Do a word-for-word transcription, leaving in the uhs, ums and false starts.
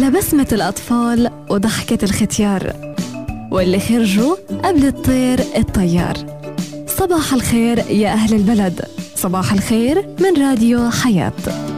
على بسمة الأطفال وضحكة الختيار، واللي خرجوا قبل الطير الطيار. صباح الخير يا أهل البلد، صباح الخير من راديو حياة.